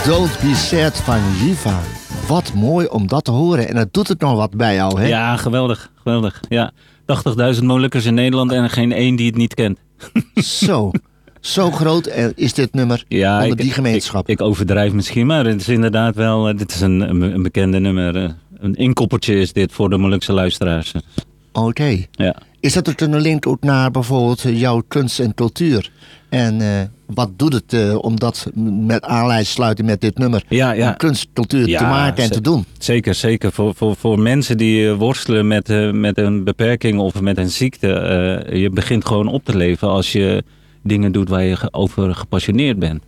Don't Be Sad van Jiva. Wat mooi om dat te horen. En dat doet het nog wat bij jou, hè? Ja, geweldig. Geweldig. Ja. 80.000 Molukkers in Nederland en geen één die het niet kent. Zo groot is dit nummer onder die gemeenschap. Ik overdrijf misschien, maar het is inderdaad wel... dit is een bekende nummer. Een inkoppertje is dit voor de Molukse luisteraars. Oké. Ja. Is dat ook een link ook naar bijvoorbeeld jouw kunst en cultuur? En wat doet het om dat met aanleiding sluiten met dit nummer? Om kunst en cultuur te maken en te doen? Zeker. Voor mensen die worstelen met een beperking of met een ziekte. Je begint gewoon op te leven als je dingen doet waar je over gepassioneerd bent.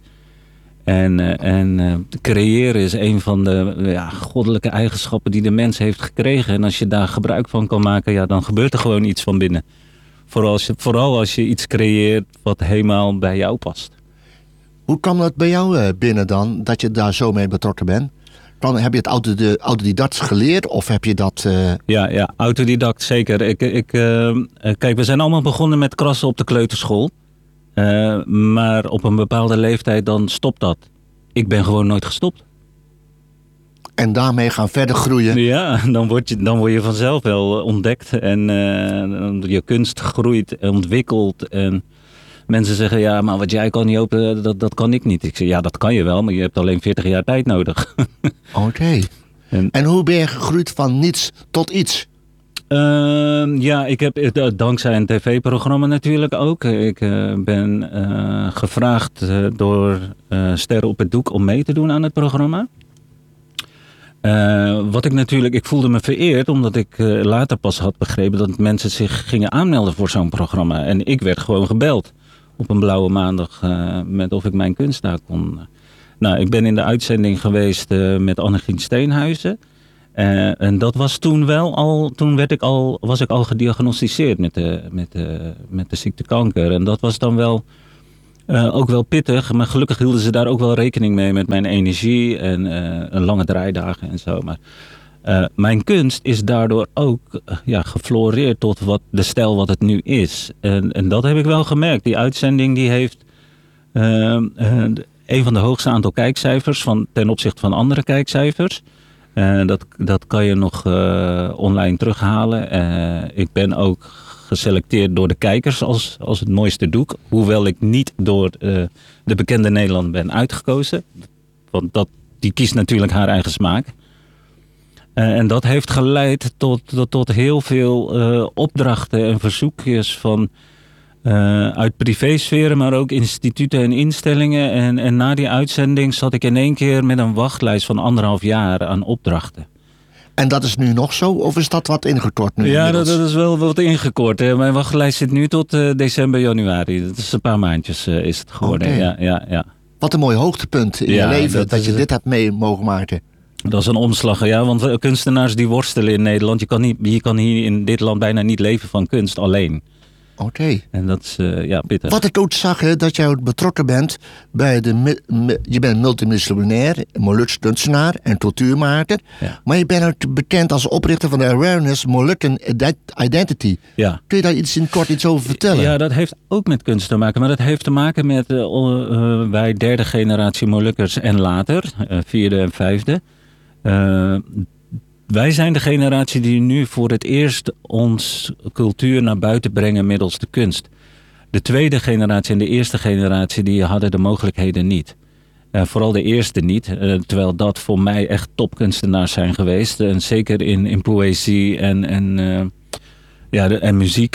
En creëren is een van de goddelijke eigenschappen die de mens heeft gekregen. En als je daar gebruik van kan maken, dan gebeurt er gewoon iets van binnen. Vooral als je iets creëert wat helemaal bij jou past. Hoe kwam dat bij jou binnen dan, dat je daar zo mee betrokken bent? Heb je het autodidact geleerd of heb je dat... Ja, autodidact zeker. Kijk, we zijn allemaal begonnen met krassen op de kleuterschool. Maar op een bepaalde leeftijd dan stopt dat. Ik ben gewoon nooit gestopt. En daarmee gaan verder groeien. Ja, dan word je vanzelf wel ontdekt. En je kunst groeit en ontwikkelt. En mensen zeggen, ja, maar wat jij kan niet open, dat kan ik niet. Ik zeg, ja, dat kan je wel, maar je hebt alleen 40 jaar tijd nodig. Oké. En hoe ben je gegroeid van niets tot iets? Ik heb dankzij een tv-programma natuurlijk ook. Ik ben gevraagd door Sterren op het Doek om mee te doen aan het programma. Ik voelde me vereerd omdat ik later pas had begrepen dat mensen zich gingen aanmelden voor zo'n programma. En ik werd gewoon gebeld op een blauwe maandag met of ik mijn kunst daar kon. Ik ben in de uitzending geweest met Annegien Steenhuizen. En dat was toen wel al, was ik al gediagnosticeerd met de ziekte kanker. En dat was dan wel ook wel pittig, maar gelukkig hielden ze daar ook wel rekening mee met mijn energie en een lange draaidagen en zo. Maar mijn kunst is daardoor ook gefloreerd tot de stijl wat het nu is. En dat heb ik wel gemerkt. Die uitzending die heeft een van de hoogste aantal kijkcijfers ten opzichte van andere kijkcijfers. Dat kan je nog online terughalen. Ik ben ook geselecteerd door de kijkers als het mooiste doek. Hoewel ik niet door de bekende Nederland ben uitgekozen. Want die kiest natuurlijk haar eigen smaak. En dat heeft geleid tot heel veel opdrachten en verzoekjes van... uit privésferen, maar ook instituten en instellingen. En na die uitzending zat ik in één keer met een wachtlijst van 1,5 jaar aan opdrachten. En dat is nu nog zo? Of is dat wat ingekort nu? Ja, dat is wel wat ingekort. Mijn wachtlijst zit nu tot december, januari. Dat is een paar maandjes is het geworden. Okay. Ja. Wat een mooi hoogtepunt in je leven dat je dit hebt mee mogen maken. Dat is een omslag, ja. Want kunstenaars die worstelen in Nederland. Je kan hier in dit land bijna niet leven van kunst alleen. Oké. En dat is pittig. Wat ik ook zag, dat jij betrokken bent bij je bent multimiljonair, Moluks kunstenaar en cultuurmaker. Ja. Maar je bent ook bekend als oprichter van de Awareness Molukken Identity. Ja. Kun je daar iets over vertellen? Ja, dat heeft ook met kunst te maken. Maar dat heeft te maken met wij 3e generatie Molukkers en later, 4e en 5e. Wij zijn de generatie die nu voor het eerst ons cultuur naar buiten brengen middels de kunst. De 2e generatie en de 1e generatie die hadden de mogelijkheden niet. Vooral de eerste niet, terwijl dat voor mij echt topkunstenaars zijn geweest. En zeker in poëzie en muziek.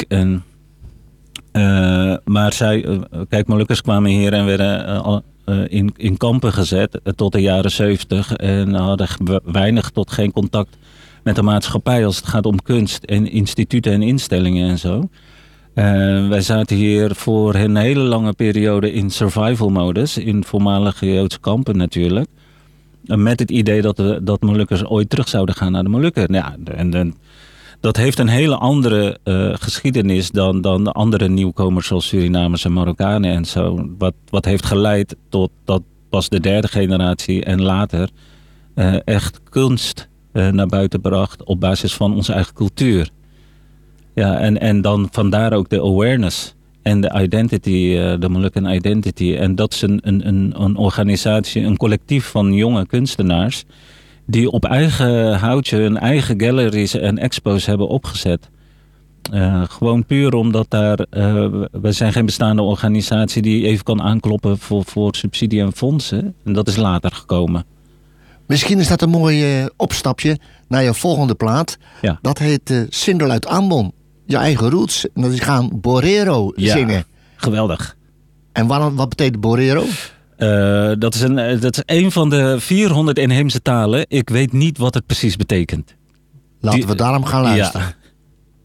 Maar Molukkers kwamen hier en werden in kampen gezet tot de jaren 70 en hadden weinig tot geen contact met de maatschappij als het gaat om kunst en instituten en instellingen en zo. Wij zaten hier voor een hele lange periode in survival modus, in voormalige Joodse kampen natuurlijk. Met het idee dat Molukkers ooit terug zouden gaan naar de Molukken. Ja, dat heeft een hele andere geschiedenis dan de andere nieuwkomers zoals Surinamers en Marokkanen en zo. Wat heeft geleid tot dat pas de 3e generatie en later echt kunst naar buiten bracht op basis van onze eigen cultuur. Ja, en dan vandaar ook de awareness. En de Identity, de Moluccan Identity. En dat is een organisatie, een collectief van jonge kunstenaars die op eigen houtje hun eigen galleries en expos hebben opgezet. Gewoon puur omdat we zijn geen bestaande organisatie die even kan aankloppen voor subsidie en fondsen. En dat is later gekomen. Misschien is dat een mooi opstapje naar je volgende plaat. Ja. Dat heet Sindel uit Ambon. Je eigen roots. En dat is gaan Borero zingen. Geweldig. En wat betekent Borero? Dat is een van de 400 inheemse talen. Ik weet niet wat het precies betekent. Laten we daarom gaan luisteren. Ja.